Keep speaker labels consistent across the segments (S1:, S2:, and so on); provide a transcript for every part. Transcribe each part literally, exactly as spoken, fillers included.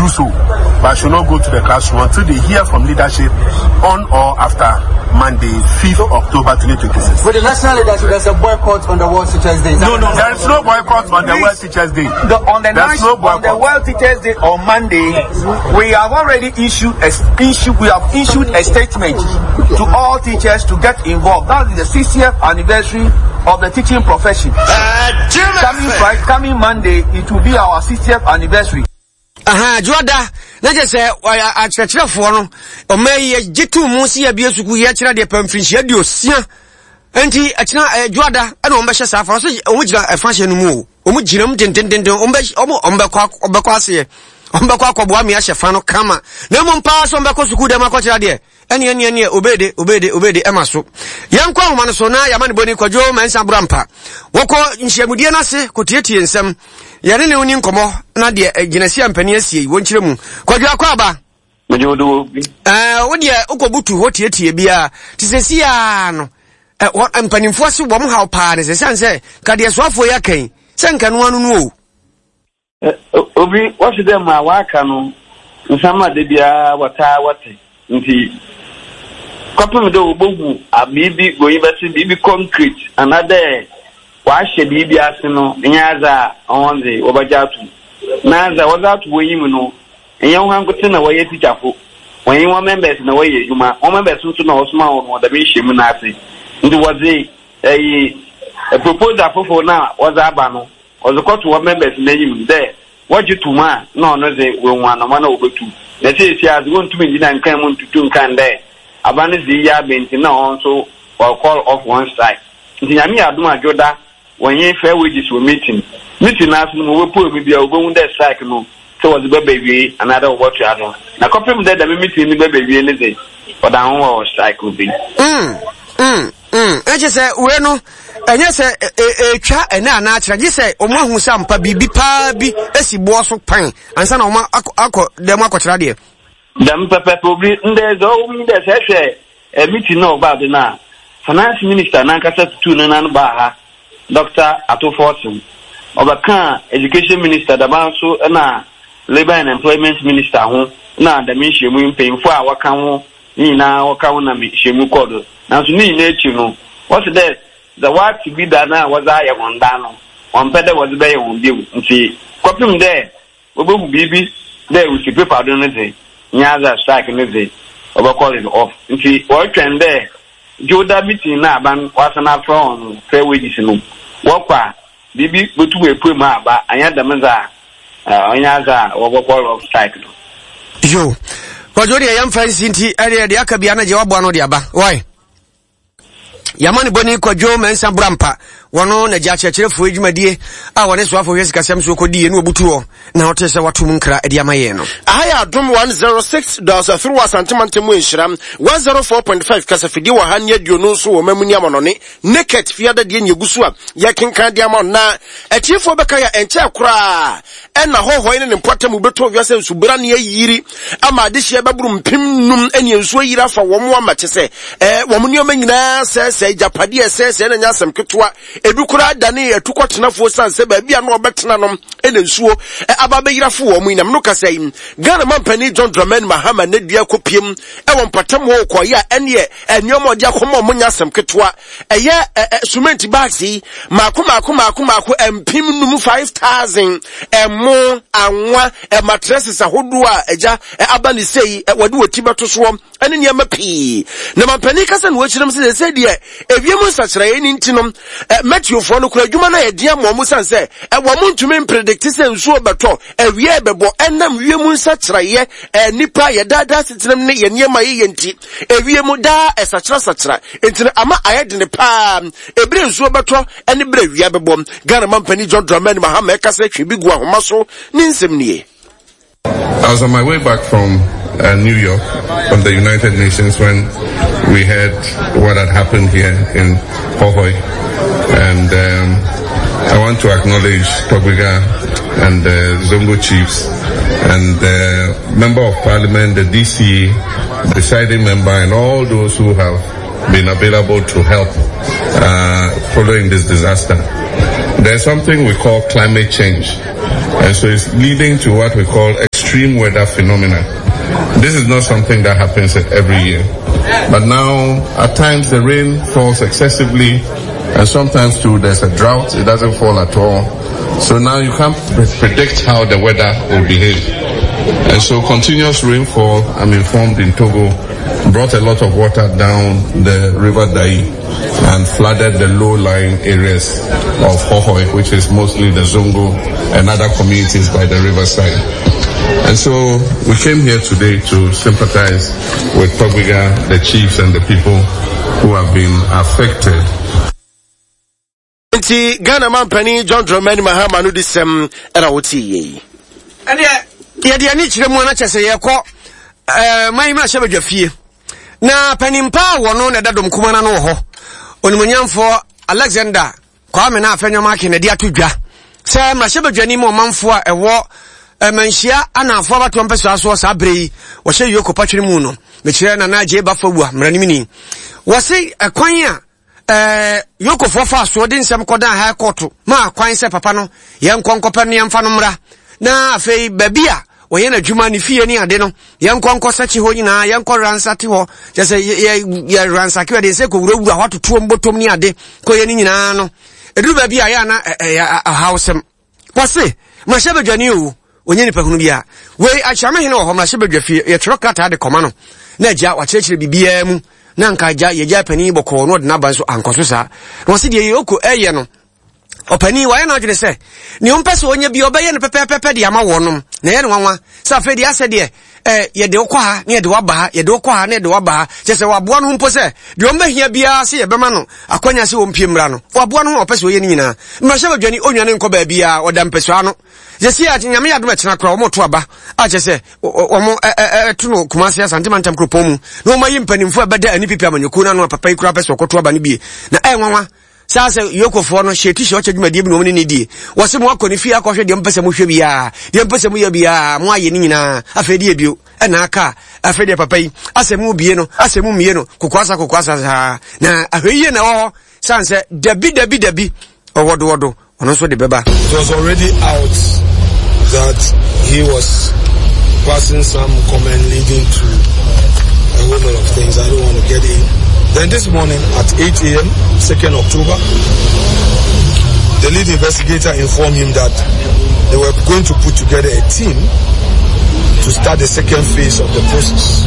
S1: do so, but should not go to the classroom until they hear from leadership on or after Monday, fifth of October twenty twenty-six.
S2: For the national leadership, there's a boycott on the World Teachers Day.
S1: No, no, there is no boycott on the World Teachers Day.
S3: The, on the
S1: There's no
S3: on the World Teachers Day on Monday, we have already issued a issue. We have issued a statement to all teachers to get involved. That is the sixtieth anniversary of the teaching profession. Uh, coming Friday, coming Monday, it will be our sixtieth anniversary.
S4: Aha, Joda, na je se a churchfo no o meye jitu mu si abie suku ye kira de pamfinhia de osia enti akina Joda e no mbehye safa so o mugira afahye no mu o mugira mu tentententen o mbehye o mo mbekwa obekwa ase ombekwa akoboa me ahye fa no kama na mo mpa so mbekwa suku de makwa de eni eni eni obede obede obede emaso yankwa homa no so na yamane boni kwadwo mansa brampa woko nhyiamudie na se kotietie nsem yare ne woni nkomo na de ginasi ampani asie wonkyire mu kwadwo akwa ba
S5: mejodo bi
S4: eh wodi ukobutu hotietie bia tisesia no eh ampanimfo ase bom haw pa ne se sanse kade soafo yakan senka no anu no
S5: o obi wasi dem ma waka no nsama de bia wata wate nti kopum do obogu abibi goyibasi bibi concrete another wa hye bibi ase no nyaza onze obajatu naza wazatu woyim no enye wo hankote na waye tichafo when you members na waye juma o members nso na osuma wo da be hyemu na ase ndi waze eh a proposal fofo na waza aba no ozokoto wo members na yim there wajituma no no ze we nwa na mana obetu na se se az won tumi ndi na nkan mu ntutu nkan there abane zi ya benti na also or call off one strike ndi nyame adum ajoda wonye fair wages we meeting meeting na so we po bi bia obon dey strike no so was the baby another what you are na confirm that the meeting ni baby ni dey for that one strike will be
S4: mm mm mm eje se we no enye se etwa ene ana akira je se omo ahu sampa bibi pa bi esibo so pan ansa na omo akọ dem akọkira de
S5: dem pepe probably ndeze o mi de se hwe e meeting no ba de na finance minister na nkasa tutu na nan ba ha Doctor Atoforson obaka education minister da ban so na labor and employment minister ho na da mi hyemu mpemfo a waka ho ni na waka ho na mi hyemu kodo na so ni na echi no what that the what to be done na was I am done on pede was be on bi nti kopim there obogu bibi there we paper don say nyaza strike no say obo call it off nti what trend there Joda meeting na ban wasana from fair wages no wakwa bibi botu epu ma aba anya damza onyaza obo call off strike no
S4: yo kwajori yam fancy nti ere de aka bia na je wabo no de aba why yamani boni kwadwo mensa brampa wono na ja chechirefo edwumadie a wone so afo hwesi kasem so kodie no obutuo na hotese watum nkra edi amaye no
S6: aya dum one oh six point three santimantemu enhira one oh four point five kasafidi wa hane aduonu so wo mamuni amonone naked fiada de nyegusu a yakenkan de amon na atiefo beka ya enche akura ena hohoi ne mpotemu beto wiase subura ne yiri ama adehie baburu mpim num ene enso yiri afa wo mo amatese eh wo mo nyoma nyina sese japade sese na nyasem ketwa edukura dane etukotenafo sanse ba bia no obetena nom ene nsuo ababeyirafo wo mu inam no kasai Ghana mampani John Dramani Mahama ne dua kopiem e won patam wo koya ene enyomo dia komo mo nyasem ketwa eye cement bags yi makoma akoma akoma ako empim num five thousand emo anwa e mattresses ahodo a eja abani sei wode wotibeto so ene niam pii na mampani kasa no wakyerem se se de ewiemu nsakire ni ntinom Matthew for no kradwuma na yedea mo mu sanse e wo muntumi predict se nsuo beto ewie bebo enam wiemu nsakire e nipa yedada sitinem ne yeniema ye yenti ewiemu da esakira sakira entine ama ayede ne pa ebre nsuo beto ene bre wie bebo Ghana mampani John Dramani Mahama e kasa twi bigu ahoma so ni nsem nie.
S7: I was on my way back from uh, New York, from the United Nations, when we heard what had happened here in Hohoi. And um, I want to acknowledge Togwiga and the uh, Zongo chiefs and the uh, Member of Parliament, the D C, the deciding member, and all those who have been available to help uh, following this disaster. There's something we call climate change. And so it's leading to what we call extreme extreme weather phenomenon. This is not something that happens every year. But now, at times the rain falls excessively, and sometimes too there's a drought, it doesn't fall at all. So now you can't predict how the weather will behave. And so continuous rainfall, I'm informed, in Togo, brought a lot of water down the river Dai and flooded the low-lying areas of Hohoi, which is mostly the Zongo and other communities by the riverside. And so we came here today to sympathize with Pogbiga, the chiefs and the people who have been affected.
S6: Ghana man penny John Dramani Mahama no disem era woti yi.
S4: And yeah, yeah, the ani chire mu na chese ye ko eh mai ma hye badwafie. Na penimpa wo no na dadom kuma na no ho. Onimonyamfo Alexander Kwame na afenyo ma ke na di atodwa. Se ma hye badwani mo manfo a ewo emanhia anafo abato mpeso aso sa brei wo hye yoko patwene mu no. Me chire na na je ba fabua mranimini. Wo se ekwan a eh yoko fofa so de nsem kodan high court ma kwan se papa no ye nkonkopa ne mfa no mra na afei babia wo ye na dwuma ne fie ni ade no ye nkonko sachi ho nyina ye nkɔ ransate ho je se ye ye ransake we de se ko wurawura ho totom botom ni ade ko ye ni nyina no edu babia ya na a housem wose ma hye badwani o onye ni pahunu bia we achame hene wo ho ma hye badwafie ye trokata de koma no na agya wa kyerɛkyerɛ bibia mu na nka ja ye ja pani bɔkɔ no de na ban so ankoso sa no se de yoko eye no opani wa ye na adwene se ne ompɛ so onye bi obɛye no pepepepe de ama wonom na ye no wanwa sa fe de ase de eh ye de okɔ ha ne ye de waba ha ye de okɔ ha ne de waba ha kyese waboa no mpo se de ombahia bia se ye bɛma no akwanya se ompie mra no waboa no opɛ so ye ni nyina mmahye badwani onwane nkɔ ba bia oda mpɛso ano yesi a nyame yadom akina kra omo to aba a kyese omo to no kumase asante mantam kropomu na omo yi mpanimfo abeda ani pipi amanyoku na no papa ikura pɛso okoto aba ne bi na eh nwanwa sasa yokofo no sheti shi oche dwuma die bi no ne die wose mo akoni fi akɔhwe de mpese mo hwe bia de mpese mo ya bia mo aye ni nyina afedi ebio na aka afedi papa yi asemu bie no asemu mie no kokwasa kokwasa na ahweye na wo sanse dabi dabi dabi owodo wodo ono so de beba.
S8: It was already out that he was passing some comment leading to a whole lot of things. I don't want to get in. Then this morning at eight a.m., second October, the lead investigator informed him that they were going to put together a team to start the second phase of the process.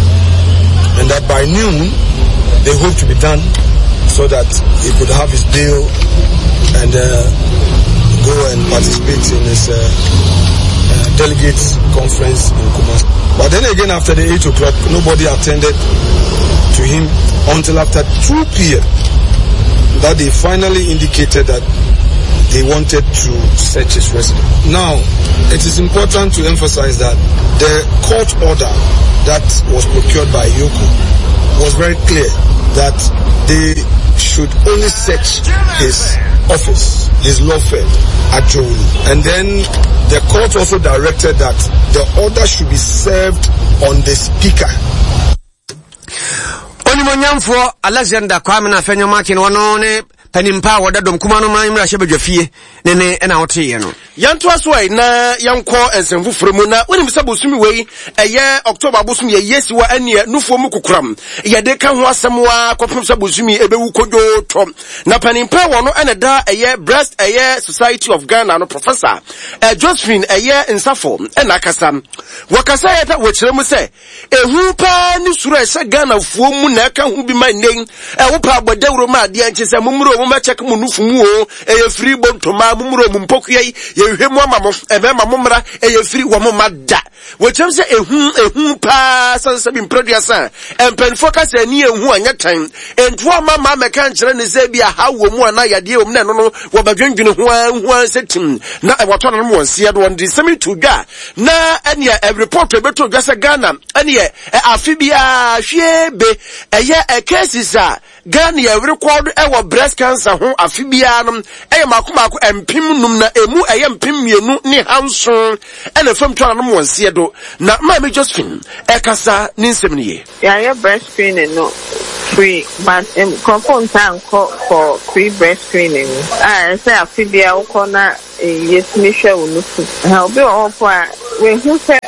S8: And that by noon, they hope to be done so that he could have his bail and uh, go and participate in his uh, uh, delegates conference in Kumasi. But then again, after the eight o'clock, nobody attended to him until after two p.m. that they finally indicated that they wanted to search his residence. Now, it is important to emphasize that the court order that was procured by Yoko was very clear that they should only search his office, his law firm at Jowli. And then the court also directed that the order should be served on the speaker.
S4: Onimonyamfo Alexander Kwame na afenyo maki no no ne panimpa wodadom kuma no man mra hyebadwafie ne ne na wote ye no
S6: yanto aso ai na yanko ensemfu fremu na woni misa bosumi wei eye October bosumi ye yesi wa ane nufo mu kukuram ye de ka ho asemwa kopem sa bosumi ebewu kodwo to na panimpa wono ene da eye breast eye Society of Ghana no professor eh Josephine eye Nsafo ena kasa wakasa ye ta wekiremu se ehu pa ni suru ese Ghana fuo mu na ka hu bi ma nen e wo pa bodawro ma de anche se mumuro mu ma check mu nufu mu o eye free bontoma mumuro mu mpokuyai ye hwemu amamo ebe ma momra eye free wo mo mada wechem se ehu ehu pa sanse bi producer empen focus ani ehu anya tan entwo ma ma meka nkere ne se bia ha wo mu ana yade o mne no no wo badwendwene ho ho setim na e wato no mo wonse do on the semi to ga na ene e report beto dwa se Ghana ene e afi bia hwebe eye e cases a Ghana e record e wo breast cancer ho afi bia no eye makomako empim num na emu eye empim mienu ni hanso ene fam twa no mo wonse do na ma me Josephine e kasa ni nsem ni ye
S9: ya ya breast screening no free but um, confirm time for free breast screening ah say afi bia wo kona yes me hwe wo no fu ha obi o ho a we hu say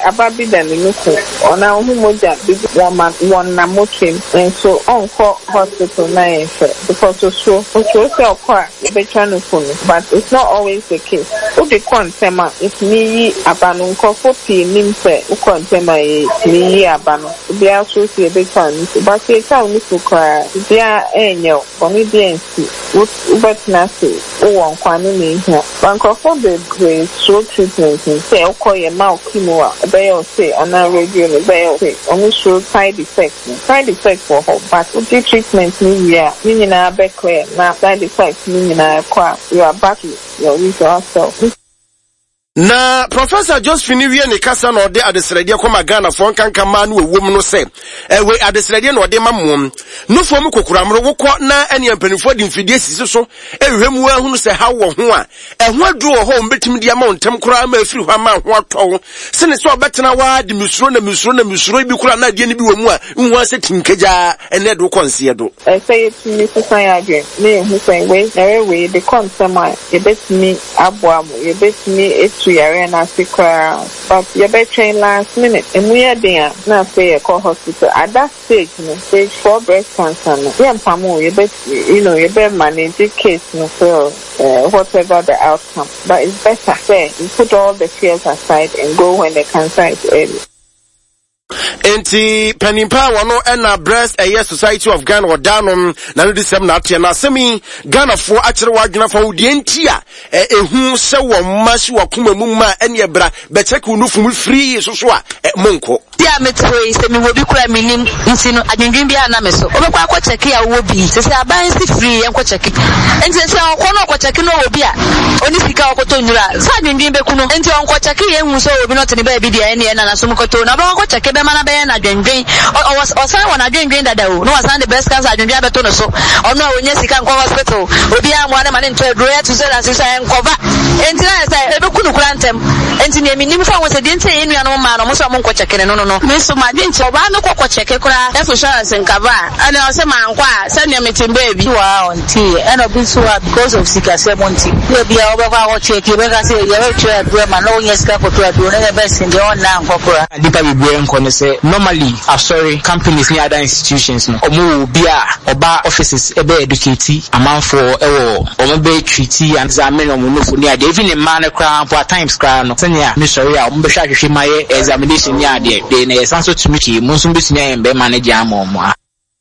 S9: ababi da ne nuko ona hu moja bi woman one na mokim and so on call hospital na yefe because so so so so kwa be trying to but it's not always the case. Who the contema if me abanu nkofo pi nim se u contema e me abanu bi aso si e be kan but e ka uni so kwa bia enyo oni bi ensi u but na se u won kwa ni me hia nkofo be be so treatment say o ko ye ma o kimo a be yo say ana radio ni be yo say oni so side effects side effects for her but the treatment ni ya ni na be clear na side effects ni na kwa you are back your usual self.
S6: Na Professor Josephine wie ne kasa na ode adesrede kwama Ghana fo nkanka ma no ewom no se ewe adesrede na ode mamom no fo mu kokuramro wokọ na ene ampanifo di mfidie sisi so ehwemu ahunu se ha wo ho a eho adu ho mbetim dia ma ontem kura ma afiri ho ma ho atọ se ne so obetena wa di misuro na misuro na misuro bi kura na die ne bi wo mu a nhu ase tinkeja ene do konse do
S9: I say it me say again me who say we na we the consema e betimi aboamu e betimi to yare na sikra but you be train last minute and we are there na say a call hospital at that stage no stage four breast cancer no yeah pamu you bet you know you be manage the case no so uh, whatever the outcome but it's better say you put all the fears aside and go when the cancer is early.
S6: Enti penimpa wano ena breast eye Society of Ghana wadanom na no disem na atia na semi Ghana fo akere wadwena fa wodi enti a ehu se wo mashi wakoma mu ma ene bra be check unu fum free so so a monko
S10: dia metwe se mi wo bi kura minim nti no adwendwen bia na me so obekwa akọ check ya wo bi se se aban si free enko check enti se onko no akọ check no wo bi a oni sika okoto nyura sa adwendwen be kuno enti onko check ye hu so wo bi no tene ba bi dia ene na na so mkoto na ba akọ check be mana be na adwendwen o san wona adwendwen dada o no wasan the breast cancer adwendwen abeto no so ono onye sika nko hospital obi a mo na mane nto aduro ya to say na sisa enkova enti na say ebe kunu kura ntem enti ne minim fa wo se de enti enu ya no ma no mo so mo nko check ne no no me so ma de nti oba no kokko check kura e so insurance nkaba ana o se ma nkwa se ne metim baby wa onti eno bi so because of sika se monti e bia oba kwa check e be ka se ye we try aduro ma no onye sika koto aduro ne be sin de on na nkokora
S11: dipa bibwe nko ne say normally I'm sorry companies and other institutions no omo bi a oba offices e be educate amanfo e wo omo be treat and examine omo no fo ni ade even in man kra for times kra no senya me sorry a omo be hwa hwehwe maye examination ni ade de na yesanso tumiki mo nso be sunya embe manage amomo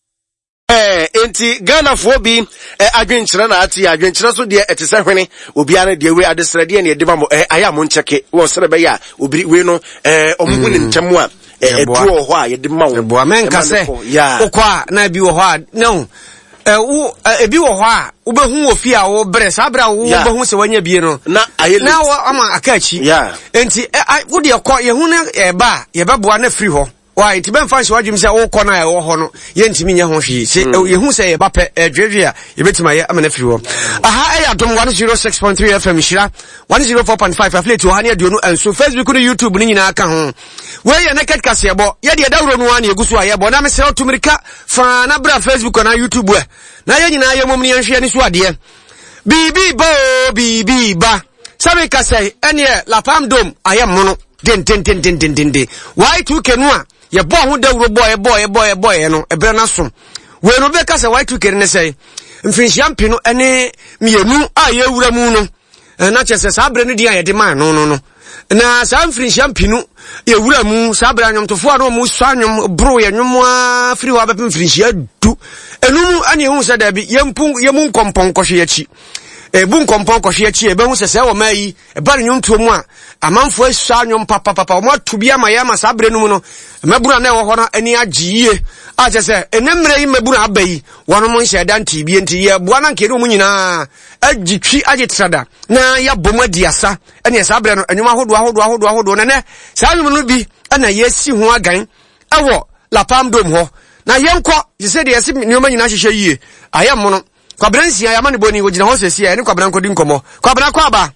S6: eh enti Ghana fo bi eh, adwenkyere na ati adwenkyere so de etese hwene obi ana de we adesrede ne de ba mo eh, aya mo ncheke wo sere be ya obi we no eh omo ni ntemu a etuo ho a ye de ma wo
S4: ebo amenka se okwa na bi wo ho a no eh wo ebi wo ho a wo behu ofi a wo bre sabra wo behu se wanya bie no
S6: na ayele
S4: na wo ama akachi enti wo de ko ye hu na e ba ye beboa na free ho why ti ben fan shwadwum se wo kɔ na e wo ho no ye ntimi nya ho hwe se ye hu se ye ba pɛ adwedwe a ye betima ye amana free ho aha e adom one oh six point three F M Shira one oh four point five affiliate ho ha ne aduonu enso Facebook no YouTube ni nyina aka ho we ye naked kase ebo ye de dawro no an ye gusu aye bo na me se otumirika fa na bra Facebook na YouTube e na ye nyina ye mom ne nhwe ni so ade bibi bo bibi ba sabe kase ene la pam dom aye mono den den den den den den why two kenu a ye bo ho dawro boy boy boy boy no ebere na so we no be kase why two kenu ne say mfinhia mpino ene mienu a ye wura mu no na chese sabre no dia ye de man no no no na sa mfinhia mpino ye wura mu sabre anyom tofo a no mu swanyom bro ye nwom a firi wa be mfinhia du enum ane hu se da bi ye mpu ye mu nkompon kohwe ye chi e bu nkompon kohwe ye chi e be hu se se wo mai e ba nyom tuo mu a amanfo asua nyom papa papa mo atubia ma ya ma sabre no mu no mabura na wo ho no ani agiye a che se enemre yi mabura abai wono mo nhye dan tibie nti ye boa na nkere mu nyina agitwi agitrada na ya bomu adiasa ene sabre no anyom ahodo ahodo ahodo ahodo na ne sa nyom no bi na yesi ho agan ewo lapam dom ho na yenko ye se de yesi nyom nyina hyehyɛ yie ayam mo no kwabransi ayama ne boni wogina ho sesi ya ne kwabran kodi nkomo kwabran kwa ba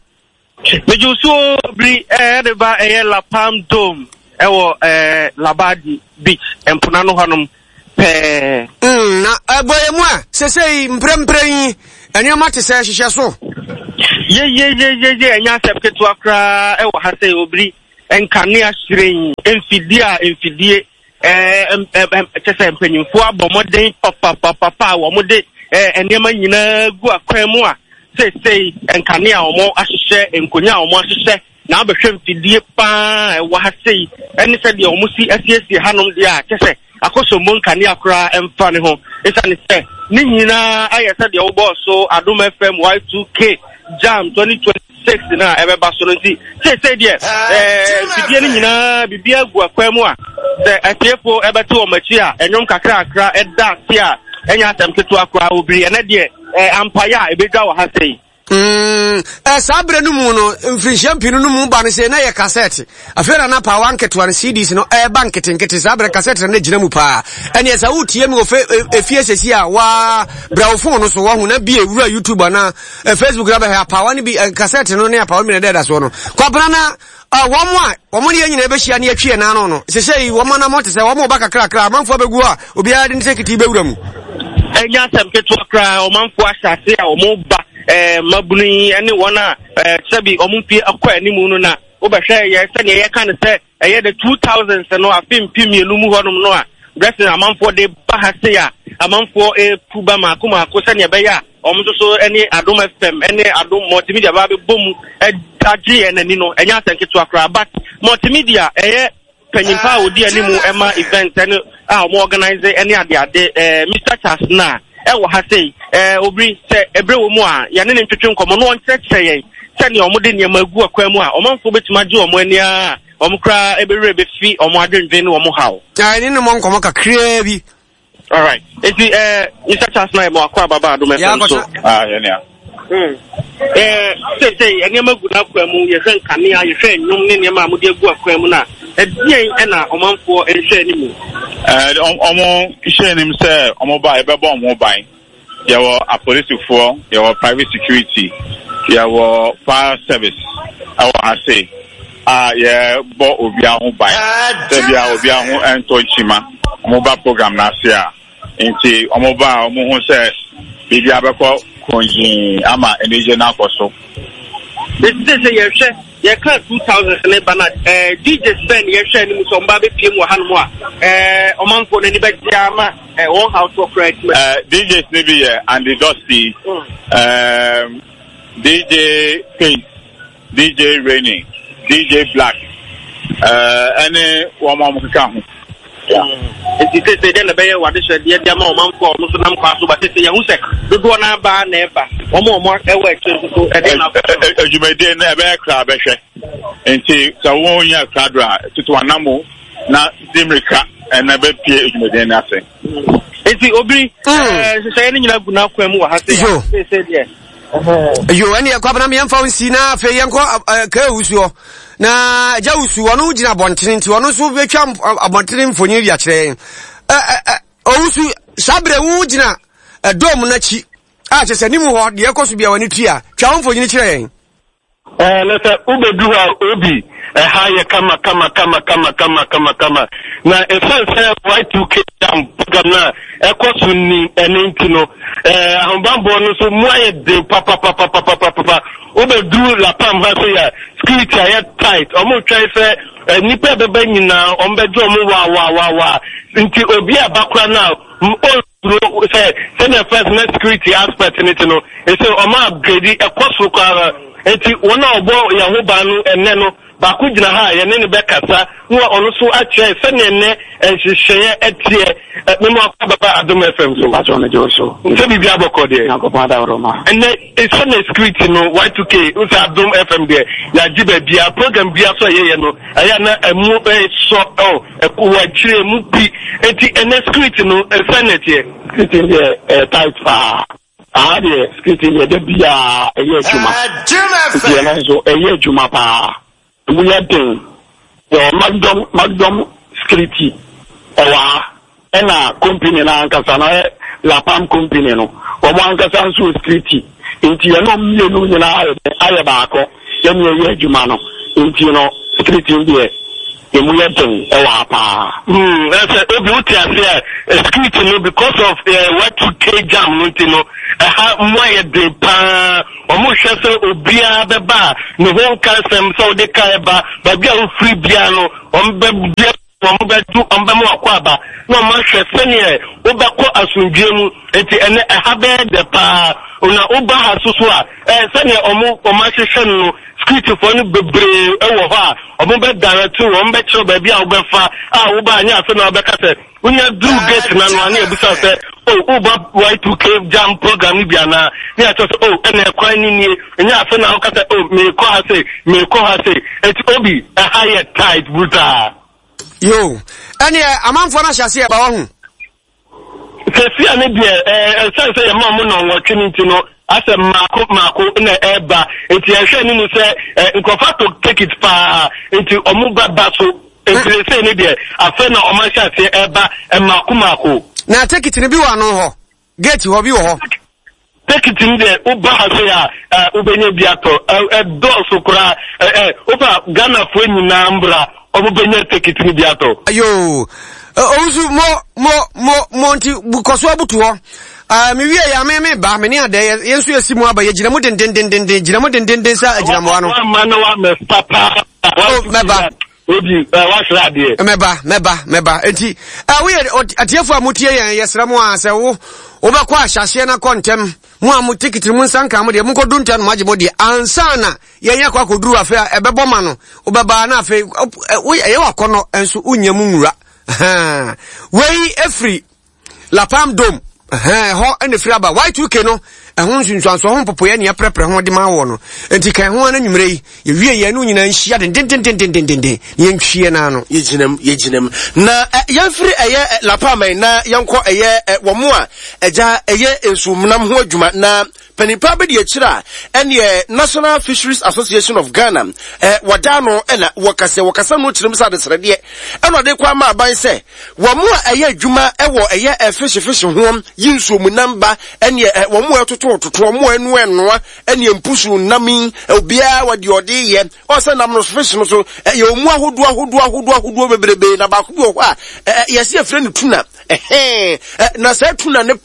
S12: Mejuso bri eh de ba eh la Palm Dome ewo eh Labadi Beach empuna no hanom pe
S4: mm na eboye mu a sesei mprempren anya mate se hyehyɛ so
S12: ye ye ye ye ye anya sepketu akra ewo ha sei obri enkanea hyiren emfidie a emfidie eh chese mpanyimfo abomoden papa papa papa wo mode eh enema nyina gu akwan mu a sei sei enkanea omo ahyehyɛ enkonya omo ahyehyɛ na abɛhwɛ mfidie pa wa ha sei ene sɛ de omo si asiesie hanom de a chese akoso mo nkanea akora emfa ne ho esa ne sɛ ne nyina ayɛ sɛ de wo so Adom F M Y two K Jam twenty twenty-six na ebeba so nti sei sei de eh mfidie ne nyina bibia gu akwan mu a the atiefo ebeto omachi a enyom kakra akra eda se a enya atem keto akra obiri ene de ampaya ebedwa wa ha sei
S4: mm eh sabre no mu no mfrinhia mpinu no mu ba no sei na ye cassette afera na pa one keto an C Ds no e bank tenkete sabre cassette na gina mu pa ene esa wutie mi ofe efie sesi a wa brawo phone no so wa hu na bi ewura YouTube na Facebook na ba ha pa one bi cassette no ne pa mi na da so no kwa bra na ah womo a womo ne nyina be hia na atwie na no no sesei womo na mote se womo ba kakra kakra amanfo abegu a obi a de nsekiti bewura mu
S12: enya asem keto akra omanfo asase a womo ba eh mabuni ene wona eh sebi omumpi akwa animu no na obehwe ye se ne ye kan se eye the two thousands no afim pimienu mu honum no a blessing amanfo de ba ha se a amanfo e puba mako mako se ne be ya omso so ene Adom F M ene Adom multimedia ba be bom e dagi enani no enya asenketo akra but multimedia eye panyimpa odi animu ema event ene a omo organize ene ade ade eh Mister Charles na e wo ha sei eh obri se ebre wo mu a ya ne ntwetwe nkomo no onkyerɛkyerɛ yɛn sɛ ne omo de ne magu akwa mu a omanfo betuma gye omo ani a omo kra ebere befi omo adwendwen ne omo hawo
S4: ai ne no mo nkomo kakra bi
S12: all right eti eh Mister Charles na mo akwa baba Adom F M so
S13: ah ye ne
S12: mm eh say say ene magu na akwa mu ye hwɛ nkanea ye hwɛ nnwom ne ne ma mo de agu akwa mu na edien ena omanfo enhwɛ ni mu
S13: eh omo hwɛ nim sɛ omo ba ebɛbɔ omo ban yawo a police for yawo private security yawo fire service awo ase ah ye bo obi ahu ban se bia obi ahu ento chima omo ba program na ase a nti omo ba omo hu se bibi abekọ konji ama energy na akoso
S12: this is ye hwɛ ye ka two thousand ne bana eh D J Sven ye hwɛ ni mu so mba be pie mu ha no a eh omanfo ne ni be dia ma eh one house of right
S13: eh D Js ne bi ye and the Dusty um D J Pink D J Rainy D J Black uh any one more ka ho
S12: enti te te den be ye wade hwɛ de dia ma omanfo no so nam kwa so ba te te ye hu se dodo na ba na eba omo omo e wa ekye so e de na
S13: ejumede na ebe kra behwe enti so won ya kradra tutu anamo na dimrika na be pie ejumede na ase
S12: enti obiri eh se ni nyina gu na kwa mu wa ha se se de
S4: yo ene ya kwa na me yemfa nsi na fe yenko ka usuo na ja usuo no gina bontene nti ono so betwa abontene mfonyi wi akere eh ousu sabre wu gina dom na chi a chese nimu ho de ekoso bia wani tua twa mfonyi kire yen
S14: eh leta ubedu ha obi eh ha ye kama kama kama kama kama kama kama na efanse Y two K Jam program na ekoso ni enenti no eh ahobambo no so mu aye de papa papa papa papa ubedu la pam ha so ya security aye tight omo try say nipa bebe nyina ombedu omo wa wa wa wa nti obi abakra na o say say the first net security aspect in it no e say omo upgrade ekoso kwa enti wona obo yahoba no enne no baku gina ha ye ne ne bekasa no ono so akyerɛ sɛ ne ne nhyehyɛ etie memo akaba Adom F M so bacho ne jo so nse bibia abɔkɔ de akɔpa da roma enne sɛ ne security no Y two K usa Adom F M de ya gibe bia program bia so ye ye no aya na emu so oh ɛkɔ akyerɛ mu bi enti enne security no sɛ ne tie security de tight fa ah de security de bia eye juma juma na so eye juma pa we are doing the Magdom Magdom security ewa ena company na ankasa na La Pam company no o mo ankasa so security nti ya no mie no nyina aye baako ya me ye adwuma no nti no security ndie emu ya doing ewa pa hmm that's obi uti ase security no because of uh, Y two K Jam no nti no aha moye de pa omo hwe se obia beba ne ho kansem so de kai ba ba bia o free bia no ombe bia ombe du ombe mo akwaba no ma hwe se ne obekọ asundwemu enti ene aha be de pa una oba hasusu a eh se ne omo oma hwehwe no security for no bebre ewo ho a omo be direct wo ombe chiro ba bia obefa a wo ba anya se na obeka se unya do get na no anya ebusa se oh uba Y two K jam program ni bia na ni ato se oh ene kwan ni ni nya se na okata oh me ko ha se me ko ha se et obi a higher tide bruta
S4: yo ene amanfo na hyase e ba wo hu
S14: se ane de eh se se ma mo no wo twini ti no ase mako mako na eba enti ehwe ni ni se nkofa to take it pa enti omuba baso enti se ni de afa na omanhya se eba mako mako
S4: na take it ni bi wa no ho gate ho bi wo ho
S14: take it ni de uba ha se ya ubenya bi ato e do so kura eh uba Ghana fo nyina mbra obenya take it ni bi ato
S4: ayo ozu mo mo mo monti bukoso abutu ho ah mi wie ya me me ba me ni ade yensu yesimu aba ye giramu den den den den giramu den den den sa giramu ano
S14: ma no wa me papa
S4: oh meba
S14: obi wa hra de
S4: meba meba meba enti ah we atiefo amutie yen yesramu a se wo obekọ ahyase na kontem mu amu ticket mu nsanka mu de mu ko dunta no maje mo de ansana yen yakwa koduru afa ebebo ma no obeba na afa ye wakono enso unyamu nwura ha wei every La Palm Dome eh ho ene free aba Y two K no ehun sunsunso ho popoye ne aprepre ho de ma wo no enti kan ho na nwumre yi ye wie ye no nyina nhia den den den den den den den ye nhwie na no
S6: ye ginam ye ginam na ye free eye La Palm na yenko eye wo mo a eja eye ensumnam ho adwuma na panipa be de akira ene National Fisheries Association of Ghana eh wadano ena wakase wakasa no kirim sa de srede eno de kwa ma aban se wo mo a eye adwuma ewo eye fish fish ho yinsumunam ba ene wo mo atoto toto mo enu enoa ene empusu namin obia wade ode ye o se nam no fish no so ye omu ahodo ahodo ahodo ahodo bebrebe na ba ko bi ho a yesi afre ne tuna eh na sa tuna ne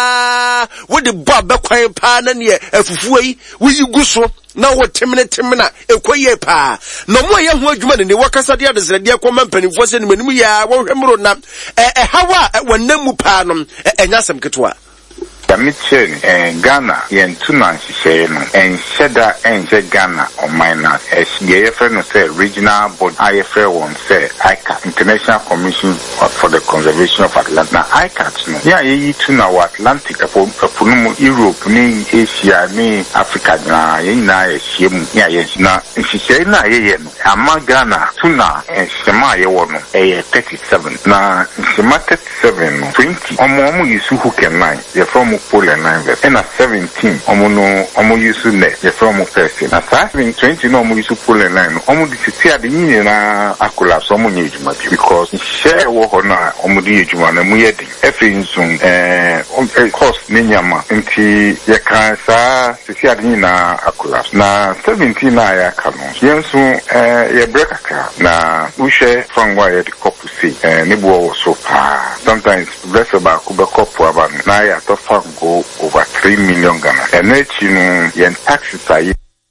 S6: pa wo de bo abekwan pa na ne afufu yi wo yi guso na wo temene temena ekoye pa no mo ye ho adwuma ne wakasa de adesrede akoma mpanimfo se ne manimu ya wo hwemro na eh hawa wanamu pa no enya sem ketwa
S15: Mitchell and Ghana, yen tuna shisheno, and Sheda and Ghana or minus, as the friend say regional board I F A one say I C A T, International Commission for the Conservation of Atlantic. Now I C A T no. Yeah, ye tuna wa Atlantic upon Punumu Europe, ni Asia, ni Africa na ye na shemu. Yeah, yes na shishena ye no. Ama Ghana tuna and Shema ye wono a thirty-seven. Na Shema thirty-seven no twenty. Omo omo yisu who can line. Ye from Poland nine verse and a seventeen omo no omo yusu net the from person na seven twenty no omo yusu Poland nine omo di city ade nyine na akola so omo nye ejuma because share wo ho na omo di ejuma na mu ye di efi nsun eh cost ne nyama nti ye kan sa city ade nyine na akola na seventeen na ya kanu yensu eh ye break aka na uhwe from where the couple see eh ne bo so pa sometimes bless about ku be couple aba na ya to go over three million Ghana. And let you know, yen taxes are.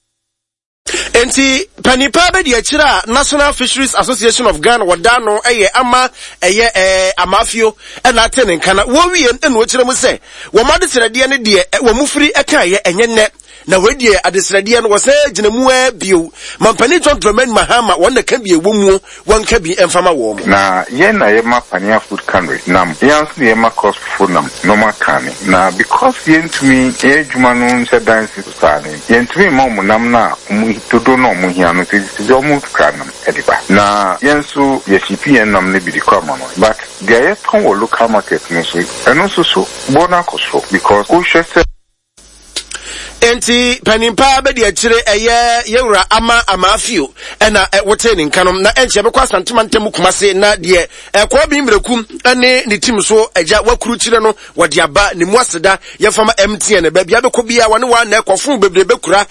S6: Enti panipa be de akira National Fisheries Association of Ghana wadano eye ama eye eh amafio e na tene kana wo wie en wo kire mu se wo ma de srade ne de wo mufiri eka ye enye ne na wedi adesrade no wose ginemu a bio mampani John Dramani Mahama won ka bi ewomu won ka bi emfama wo mu
S15: na ye na ye ma pania food country nam yansu ye ma cost food nam no ma kani na because ye ntumi e djuma no nse dance sane ye ntumi ma mu nam na mu todo no mu hia no ti do mu kanam ediba na yansu ye C P N nam ne bi di kwama no but there is ton local market no so eno so so bona koso because o hwese
S6: enti panimpa be de akire eye yewura ama amafio ena wote ni nkanom na enche be kwa santema ntemu kumase na de ekwa bi mrekum ene ne tim so eja wakuru kire no wode aba ne mu aseda ye fama M T N ba bia be ko bia wane wa na ekofo bebrebe kura